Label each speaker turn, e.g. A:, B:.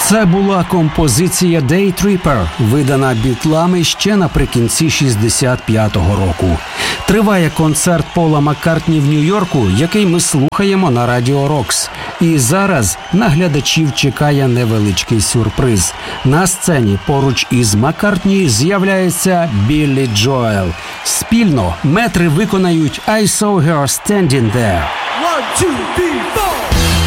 A: Це була композиція Day Tripper, видана Бітлами ще наприкінці 65-го року. Триває концерт Пола Маккартні в Нью-Йорку, який ми слухаємо на Радіо Рокс. І зараз на глядачів чекає невеличкий сюрприз. На сцені поруч із Маккартні з'являється Біллі Джоел. Спільно метри виконають I Saw Her Standing There.
B: 1, 2, 3, 4.